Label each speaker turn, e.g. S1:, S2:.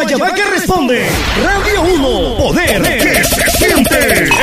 S1: Guayabá que responde. Radio 1, poder que se siente.